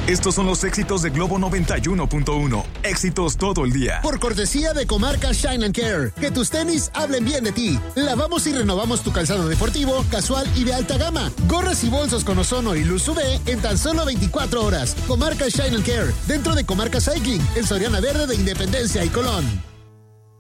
Estos son los éxitos de Globo 91.1. Éxitos todo el día. Por cortesía de Comarca Shine and Care. Que tus tenis hablen bien de ti. Lavamos y renovamos tu calzado deportivo, casual y de alta gama. Gorras y bolsos con ozono y luz UV en tan solo 24 horas. Comarca Shine and Care. Dentro de Comarca Cycling, en Soriana Verde de Independencia y Colón.